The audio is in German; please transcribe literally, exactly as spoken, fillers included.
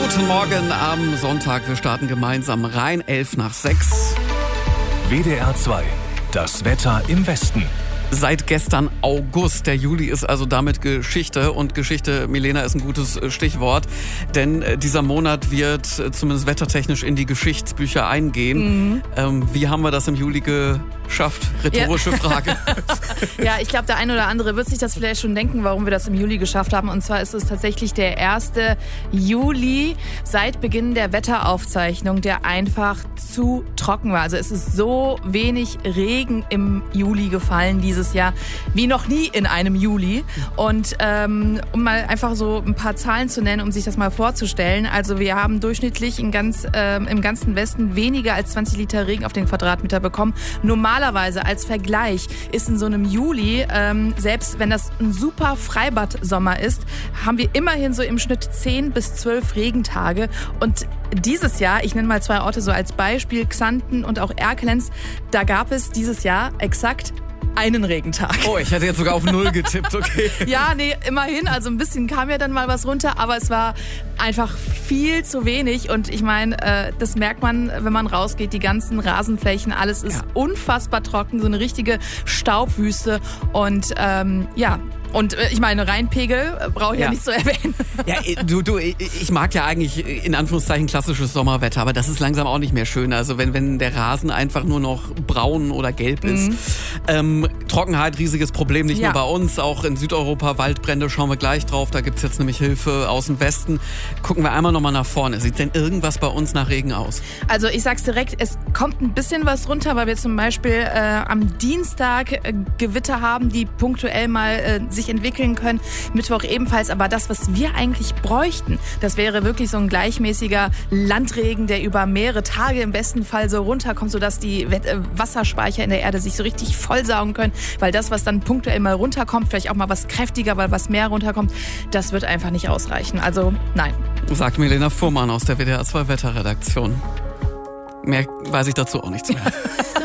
Guten Morgen am Sonntag. Wir starten gemeinsam rein, elf nach sechs. W D R zwei, das Wetter im Westen. Seit gestern August. Der Juli ist also damit Geschichte. Und Geschichte, Milena, ist ein gutes Stichwort. Denn dieser Monat wird zumindest wettertechnisch in die Geschichtsbücher eingehen. Mhm. Ähm, wie haben wir das im Juli geschafft? Rhetorische ja. Frage. Ja, ich glaube, der eine oder andere wird sich das vielleicht schon denken, warum wir das im Juli geschafft haben. Und zwar ist es tatsächlich der erste Juli seit Beginn der Wetteraufzeichnung, der einfach zu trocken war. Also es ist so wenig Regen im Juli gefallen dieses Jahr wie noch nie in einem Juli. Und ähm, um mal einfach so ein paar Zahlen zu nennen, um sich das mal vorzustellen. Also wir haben durchschnittlich in ganz, ähm, im ganzen Westen weniger als zwanzig Liter Regen auf den Quadratmeter bekommen. Normalerweise als Vergleich ist in so einem Juli, ähm, selbst wenn das ein super Freibad-Sommer ist, haben wir immerhin so im Schnitt zehn bis zwölf Regentage. Und dieses Jahr, ich nenne mal zwei Orte so als Beispiel, Xanten und auch Erkelenz, da gab es dieses Jahr exakt einen Regentag. Oh, ich hätte jetzt sogar auf null getippt, okay. Ja, nee, immerhin, also ein bisschen kam ja dann mal was runter, aber es war einfach viel zu wenig und ich meine, äh, das merkt man, wenn man rausgeht, die ganzen Rasenflächen, alles ist ja. unfassbar trocken, so eine richtige Staubwüste und ähm, ja, und äh, ich meine, Rheinpegel brauche ich ja. ja nicht zu erwähnen. Ja, du, du, ich mag ja eigentlich in Anführungszeichen klassisches Sommerwetter, aber das ist langsam auch nicht mehr schön. Also wenn, wenn der Rasen einfach nur noch braun oder gelb ist. Mhm. Ähm, Trockenheit, riesiges Problem, nicht ja. nur bei uns, auch in Südeuropa, Waldbrände, schauen wir gleich drauf. Da gibt's jetzt nämlich Hilfe aus dem Westen. Gucken wir einmal nochmal nach vorne. Sieht denn irgendwas bei uns nach Regen aus? Also ich sag's direkt, es kommt ein bisschen was runter, weil wir zum Beispiel äh, am Dienstag äh, Gewitter haben, die punktuell mal äh, sich entwickeln können. Mittwoch ebenfalls. Aber das, was wir eigentlich bräuchten, das wäre wirklich so ein gleichmäßiger Landregen, der über mehrere Tage im besten Fall so runterkommt, sodass die Wasserspeicher in der Erde sich so richtig vollsaugen können. Weil das, was dann punktuell mal runterkommt, vielleicht auch mal was kräftiger, weil was mehr runterkommt, das wird einfach nicht ausreichen. Also nein. Sagt Milena Fuhrmann aus der W D R zwei Wetterredaktion. Mehr weiß ich dazu auch nicht zu mehr.